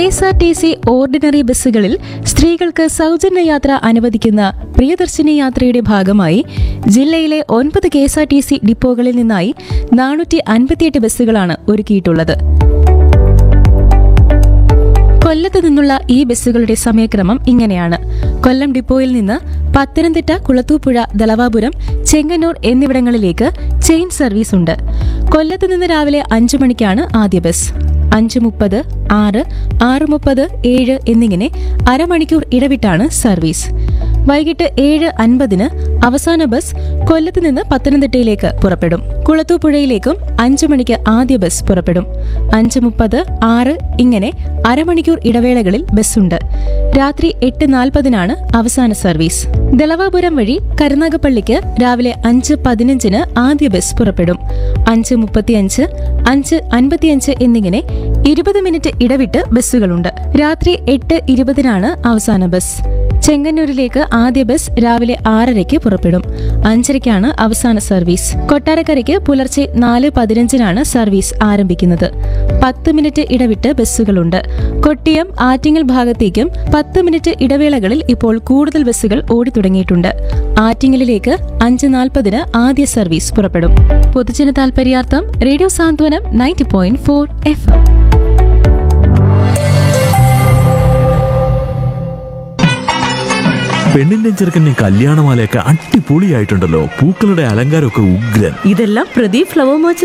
KSRTC ordinary ബസ്സുകളിൽ സ്ത്രീകൾക്ക് സൗജന്യ യാത്ര അനുവദിക്കുന്ന പ്രിയദർശിനി യാത്രയുടെ ഭാഗമായി ജില്ലയിലെ 9 KSRTC ഡിപ്പോകളിൽ നിന്നായി 458 ബസ്സുകളാണ് ഒരുക്കിയിട്ടുള്ളത്. കൊല്ലത്ത് നിന്നുള്ള ഈ ബസ്സുകളുടെ സമയക്രമം ഇങ്ങനെയാണ്. കൊല്ലം ഡിപ്പോയിൽ നിന്ന് പത്തനംതിട്ട, കുളത്തൂപ്പുഴ, ദളവാപുരം, ചെങ്ങന്നൂർ എന്നിവിടങ്ങളിലേക്ക് ചെയിൻ സർവീസ് ഉണ്ട്. കൊല്ലത്ത് നിന്ന് രാവിലെ 5 മണിക്കാണ് ആദ്യ ബസ്. 5:30, 6, 6:30, 7 എന്നിങ്ങനെ അരമണിക്കൂർ ഇടവിട്ടാണ് സർവീസ്. വൈകിട്ട് 7:50 അവസാന ബസ് കൊല്ലത്ത് നിന്ന് പത്തനംതിട്ടയിലേക്ക് പുറപ്പെടും. കുളത്തൂപ്പുഴയിലേക്കും 5 മണിക്ക് ആദ്യ ബസ് പുറപ്പെടും. 5:30, 6 ഇങ്ങനെ അരമണിക്കൂർ ഇടവേളകളിൽ ബസ്സുണ്ട്. രാത്രി 8:40 അവസാന സർവീസ്. ദളവാപുരം വഴി കരുനാഗപ്പള്ളിക്ക് രാവിലെ 5:15 ആദ്യ ബസ് പുറപ്പെടും. 5:35, 5:55 എന്നിങ്ങനെ 20 മിനിറ്റ് ഇടവിട്ട് ബസ്സുകളുണ്ട്. രാത്രി 8:20 അവസാന ബസ്. ചെങ്ങന്നൂരിലേക്ക് ആദ്യ ബസ് രാവിലെ 6:30 പുറപ്പെടും. 5:30 അവസാന സർവീസ്. കൊട്ടാരക്കരയ്ക്ക് പുലർച്ചെ 4:15 സർവീസ് ആരംഭിക്കുന്നത്. 10 മിനിറ്റ് ഇടവിട്ട് ബസ്സുകളുണ്ട്. കൊട്ടിയം, ആറ്റിങ്ങൽ ഭാഗത്തേക്കും 10 മിനിറ്റ് ഇടവേളകളിൽ ഇപ്പോൾ കൂടുതൽ ബസ്സുകൾ ഓടിത്തുടങ്ങിയിട്ടുണ്ട്. ആറ്റിങ്ങലിലേക്ക് 5:40 ആദ്യ സർവീസ് പുറപ്പെടും. പൊതുജന താൽപര്യാർത്ഥം റേഡിയോ സാന്ത്വനം 90.4 FM. പെണ്ണിന്റെ ചെറുക്കന്റെ കല്യാണമാലയൊക്കെ അടിപൊളിയായിട്ടുണ്ടല്ലോ. പൂക്കളുടെ അലങ്കാരമൊക്കെ ഉഗ്രൻ. ഇതെല്ലാം പ്രദീപ് ഫ്ലവർ